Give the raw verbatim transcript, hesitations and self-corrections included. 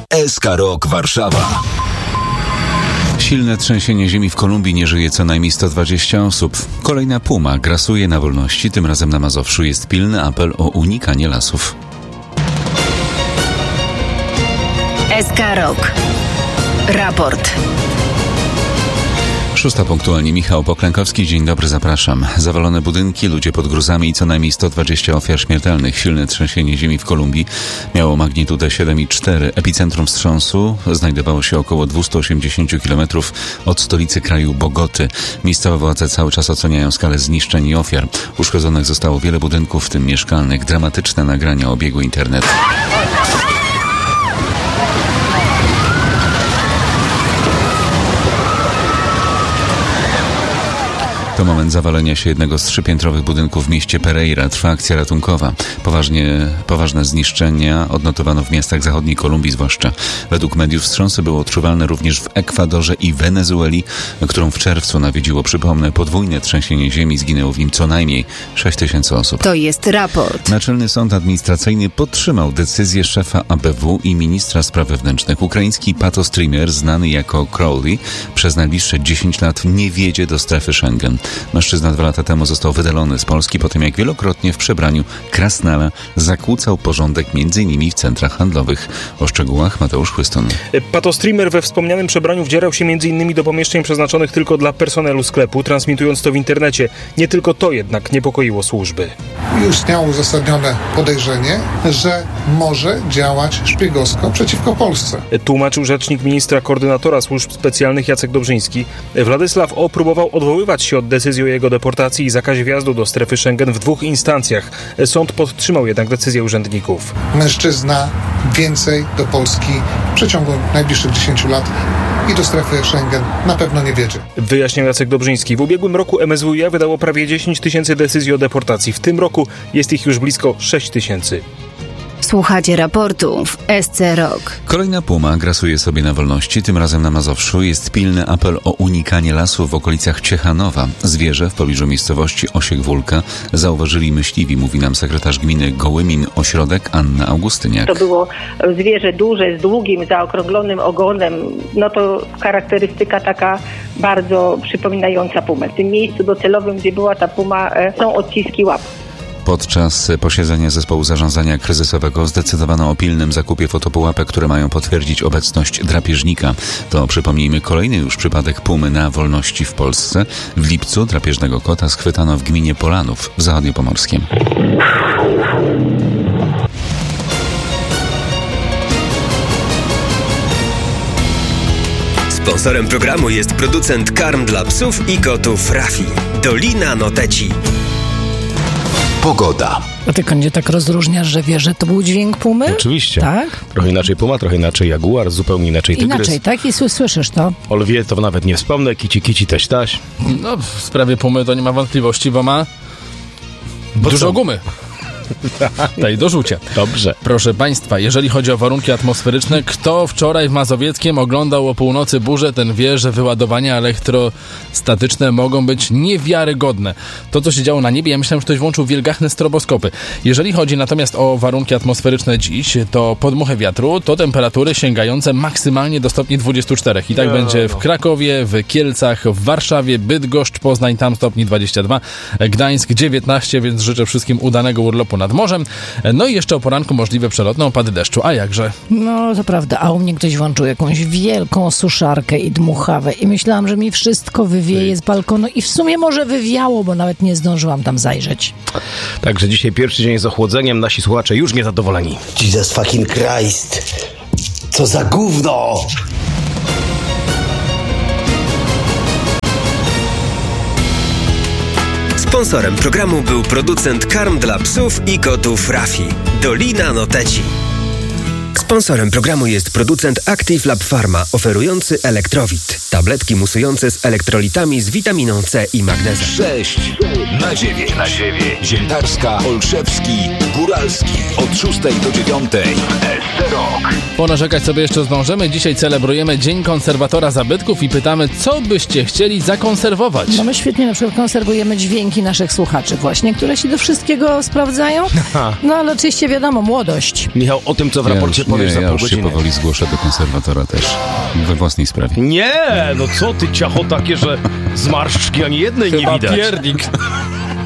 S K Rock Warszawa. Silne trzęsienie ziemi w Kolumbii, nie żyje co najmniej sto dwadzieścia osób. Kolejna puma grasuje na wolności, tym razem na Mazowszu. Jest pilny apel o unikanie lasów. S K Rock. Raport. Szósta punktualnie. Michał Poklękowski. Dzień dobry, zapraszam. Zawalone budynki, ludzie pod gruzami i co najmniej sto dwadzieścia ofiar śmiertelnych. Silne trzęsienie ziemi w Kolumbii miało magnitudę siedem i cztery. Epicentrum wstrząsu znajdowało się około dwieście osiemdziesiąt kilometrów od stolicy kraju Bogoty. Miejscowe władze cały czas oceniają skalę zniszczeń i ofiar. Uszkodzonych zostało wiele budynków, w tym mieszkalnych. Dramatyczne nagrania obiegły internet. To moment zawalenia się jednego z trzypiętrowych budynków w mieście Pereira. Trwa akcja ratunkowa. Poważnie, poważne zniszczenia odnotowano w miastach zachodniej Kolumbii zwłaszcza. Według mediów wstrząsy były odczuwalne również w Ekwadorze i Wenezueli, którą w czerwcu nawiedziło, przypomnę, podwójne trzęsienie ziemi. Zginęło w nim co najmniej sześć tysięcy osób. To jest raport. Naczelny Sąd Administracyjny podtrzymał decyzję szefa A B W i ministra spraw wewnętrznych. Ukraiński patostreamer, znany jako Crowley, przez najbliższe dziesięć lat nie wjedzie do strefy Schengen. Mężczyzna dwa lata temu został wydalony z Polski po tym, jak wielokrotnie w przebraniu krasnala zakłócał porządek m.in. w centrach handlowych. O szczegółach Mateusz Chłyston. Patostreamer we wspomnianym przebraniu wdzierał się m.in. do pomieszczeń przeznaczonych tylko dla personelu sklepu, transmitując to w internecie. Nie tylko to jednak niepokoiło służby. Istniało uzasadnione podejrzenie, że może działać szpiegowsko przeciwko Polsce. Tłumaczył rzecznik ministra koordynatora służb specjalnych Jacek Dobrzyński. Władysław O. próbował odwoływać się od decyzji o jego deportacji i zakazie wjazdu do strefy Schengen w dwóch instancjach. Sąd podtrzymał jednak decyzję urzędników. Mężczyzna więcej do Polski w przeciągu najbliższych dziesięciu lat i do strefy Schengen na pewno nie wiedzie. Wyjaśniał Jacek Dobrzyński. W ubiegłym roku M S W iA wydało prawie dziesięć tysięcy decyzji o deportacji. W tym roku jest ich już blisko sześć tysięcy. Słuchacie raportu w S C Rock. Kolejna puma grasuje sobie na wolności, tym razem na Mazowszu. Jest pilny apel o unikanie lasów w okolicach Ciechanowa. Zwierzę w pobliżu miejscowości Osiek-Wólka zauważyli myśliwi, mówi nam sekretarz gminy Gołymin Ośrodek Anna Augustyniak. To było zwierzę duże, z długim, zaokrąglonym ogonem. No to charakterystyka taka bardzo przypominająca pumę. W tym miejscu docelowym, gdzie była ta puma, są odciski łap. Podczas posiedzenia zespołu zarządzania kryzysowego zdecydowano o pilnym zakupie fotopułapek, które mają potwierdzić obecność drapieżnika. To, przypomnijmy, kolejny już przypadek pumy na wolności w Polsce. W lipcu drapieżnego kota schwytano w gminie Polanów w Zachodniopomorskiem. Sponsorem programu jest producent karm dla psów i kotów Rafi. Dolina Noteci. Pogoda. A ty, Kondzie, tak rozróżniasz, że wiesz, że to był dźwięk pumy? Oczywiście. Tak? Trochę inaczej puma, trochę inaczej jaguar, zupełnie inaczej tygrys. Inaczej, tak? I słyszysz to? O lwie to nawet nie wspomnę, kici kici teś taś. No, w sprawie pumy to nie ma wątpliwości, bo ma Bo dużo co? gumy. Daj do rzucia. Dobrze. Proszę Państwa, jeżeli chodzi o warunki atmosferyczne, kto wczoraj w Mazowieckiem oglądał o północy burzę, ten wie, że wyładowania elektrostatyczne mogą być niewiarygodne. To, co się działo na niebie, ja myślałem, że ktoś włączył wielgachne stroboskopy. Jeżeli chodzi natomiast o warunki atmosferyczne dziś, to podmuchę wiatru, to temperatury sięgające maksymalnie do stopni dwudziestu czterech. I tak no, będzie w Krakowie, w Kielcach, w Warszawie, Bydgoszcz, Poznań, tam stopni dwadzieścia dwa, Gdańsk dziewiętnaście, więc życzę wszystkim udanego urlopu nad morzem. No i jeszcze o poranku możliwe przelotne opady deszczu. A jakże? No, to prawda. A u mnie ktoś włączył jakąś wielką suszarkę i dmuchawę i myślałam, że mi wszystko wywieje z balkonu i w sumie może wywiało, bo nawet nie zdążyłam tam zajrzeć. Także dzisiaj pierwszy dzień z ochłodzeniem. Nasi słuchacze już niezadowoleni. Jesus fucking Christ. Co za gówno! Sponsorem programu był producent karm dla psów i kotów Rafi. Dolina Noteci. Sponsorem programu jest producent Active Lab Pharma, oferujący Elektrowit. Tabletki musujące z elektrolitami z witaminą C i magnezem. sześć na dziewięć. Na dziewięć. Ziętarska, Olszewski, Góralski. Od szóstej do dziewiątej. S C Rock. Ponarzekać sobie jeszcze zdążymy. Dzisiaj celebrujemy Dzień Konserwatora Zabytków i pytamy, co byście chcieli zakonserwować? No my świetnie na przykład konserwujemy dźwięki naszych słuchaczy właśnie, które się do wszystkiego sprawdzają. No ale oczywiście wiadomo, młodość. Michał, o tym, co w Ja raporcie już, powiesz nie, za ja pół już godziny. się powoli zgłoszę do konserwatora też. We własnej sprawie. Nie, no co ty, ciacho takie, że zmarszczki ani jednej nie Chyba widać. piernik.